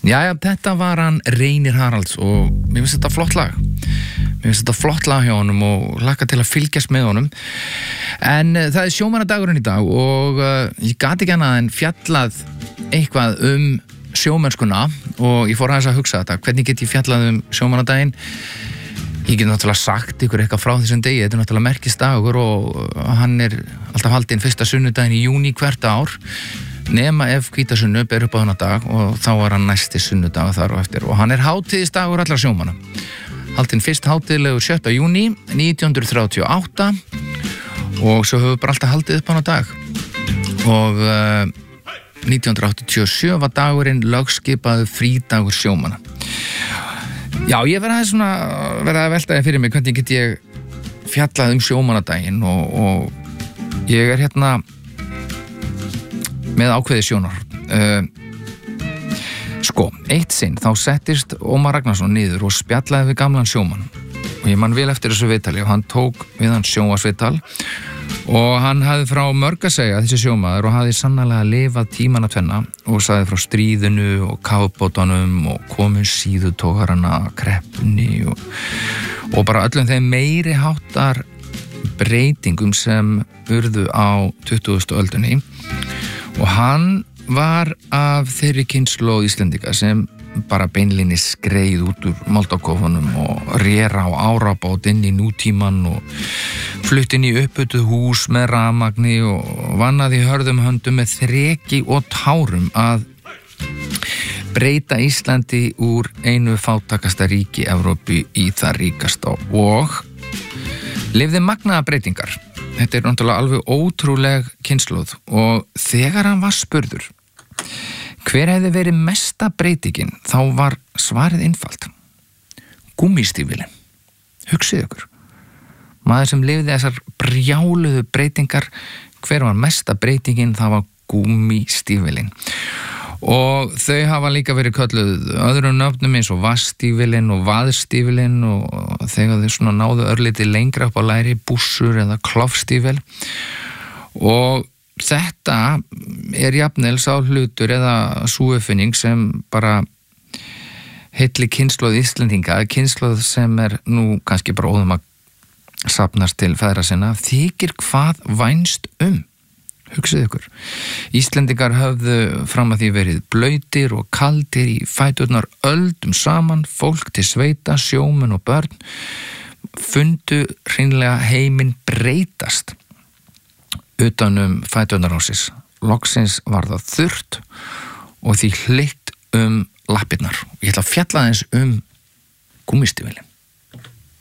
Jæja, þetta var hann Reynir Haralds og mér finnst þetta flott lag. Mér finnst þetta flott lag hjá honum og hlakka til að fylgjast með honum. En það er sjómannadagurinn í dag og ég gat ekki annað en fjallað eitthvað sjómennskuna og ég fór aðeins að hugsa þetta. Hvernig get ég fjallað sjómannadaginn? Ég get náttúrulega sagt ykkur eitthvað frá þessum degi. Þetta er náttúrulega merkisdagur og hann er alltaf haldinn fyrsta sunnudaginn í júní hvert ár. Nema ef hvítasunnu ber upp á þennan dag og þá var hann næsti sunnudag þar og eftir og hann er hátíðisdagur allra sjómanna. Haldinn fyrst hátíðlegur 7. júní 1938 og svo höfum við bara alltaf haldið upp á þennan dag og 1987 var dagurinn lögskipaður frídagur sjómanna. Já, ég verða að velta fyrir mig hvernig get ég fjallað sjómannadaginn og ég er hérna með ákveði sjónar. Eitt sinn þá settist Ómar Ragnarsson niður og spjallaði við gamlan sjómann og ég man vel eftir þessu viðtali og hann tók við hann sjónvarpsviðtal og hann hafði frá mörg að segja þessi sjómaður og hafði sannarlega lifað tímana tvenna og sagði frá stríðinu og kafbátunum og komu síðutogarana, kreppunni og bara öllum þeim meiri háttar breytingum sem urðu á 20. öldinni. Og hann var af þeirri kynslóð Íslendinga sem bara beinlínis skreið út úr moldarkofunum og réra á árabát inn í nútíman og flutt inn í uppbyttuð hús með rafmagni og vannaði hörðum höndum með þreki og tárum að breyta Íslandi úr einu fátækasta ríki Evrópu í það ríkasta og lifði magnaða breytingar. Þetta er náttúrulega alveg ótrúleg kynslóð og þegar hann var spurður hver hefði verið mesta breytingin þá var svarið einfalt. Gúmmístífilinn. Hugsið ykkur. Maður sem lifði þessar brjáluðu breytingar, hver var mesta breytingin það var gúmmístífilinn. Og þau hafa líka verið kölluð öðrum nöfnum eins og vassstífilinn og vaðstífilinn og þegar þau svona náðu örlítið lengra upp á læri bússur eða klofstífil og þetta er jafnvel sá hlutur eða sú uppfinning sem bara heilli kynslóð Íslendinga, kynslóð sem er nú kannski bara óðum að safnast til feðra sinna, þykir hvað vænst Hugsið ykkur. Íslendingar höfðu fram að því verið blautir og kaldir í fæturnar öldum saman, fólk til sveita, sjómenn og börn, fundu hreinlega heiminn breytast utanum fæturnar á sér. Loksins var það þurrt og því hlykt lappirnar. Ég ætla að fjalla aðeins gúmmístífilinn.